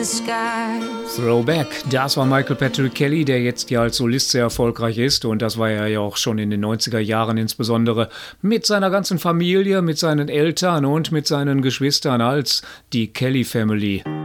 Throwback, das war Michael Patrick Kelly, der jetzt ja als Solist sehr erfolgreich ist, und das war er ja auch schon in den 90er Jahren, insbesondere mit seiner ganzen Familie, mit seinen Eltern und mit seinen Geschwistern als die Kelly Family.